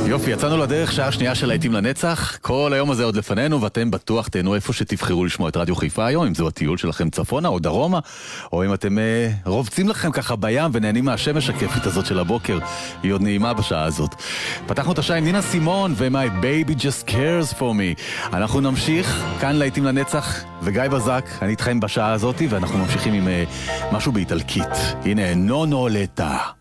יופי, יצאנו לדרך, שעה שנייה של להיטים לנצח. כל היום הזה עוד לפנינו, ואתם בטוח תהנו איפה שתבחרו לשמוע את רדיו חיפה היום, אם זו הטיול שלכם צפונה או דרומה, או אם אתם רובצים לכם ככה בים ונהנים מהשמש הכיפית הזאת של הבוקר. היא עוד נעימה בשעה הזאת. פתחנו את השעה עם נינה סימון ו-My Baby Just Cares For Me. אנחנו נמשיך כאן להיטים לנצח, וגיא בזק, אני איתכם בשעה הזאת, ואנחנו ממשיכים עם משהו באיטלקית. הנה, נונו לטה.